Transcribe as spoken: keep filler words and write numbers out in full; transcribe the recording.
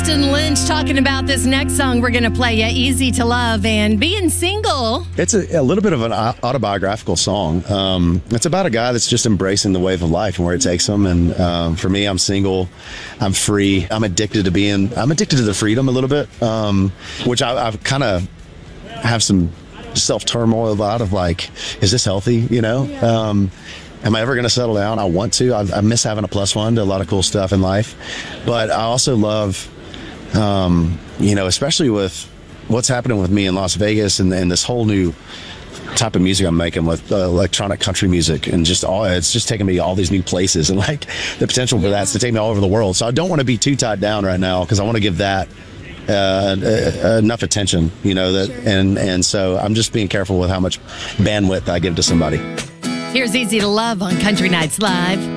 Austin Lynch talking about this next song we're going to play you, Easy to Love, and being single. It's a, a little bit of an autobiographical song. Um, it's about a guy that's just embracing the wave of life and where it takes him. And um, for me, I'm single. I'm free. I'm addicted to being, I'm addicted to the freedom a little bit, um, which I, I've kind of have some self-turmoil about of like, is this healthy, you know? Yeah. Um, am I ever going to settle down? I want to. I, I miss having a plus one to a lot of cool stuff in life. But I also love, um, you know, especially with what's happening with me in Las Vegas and, and this whole new type of music I'm making with uh, electronic country music, and just all, it's just taking me all these new places, and like the potential for that's to take me all over the world. So I don't want to be too tied down right now, because I want to give that Uh, uh, enough attention, you know, that, sure. and and so I'm just being careful with how much bandwidth I give to somebody. Here's Easy to Love on Country Nights Live.